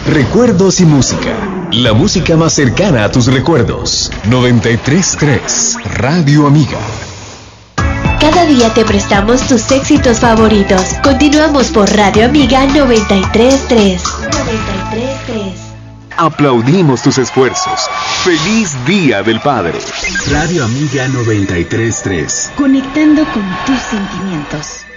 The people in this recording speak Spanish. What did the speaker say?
Recuerdos y música. La música más cercana a tus recuerdos. 93.3 Radio Amiga. Cada día te prestamos tus éxitos favoritos. Continuamos por Radio Amiga 93.3. 93.3. Aplaudimos tus esfuerzos. ¡Feliz Día del Padre! Radio Amiga 93.3. Conectando con tus sentimientos.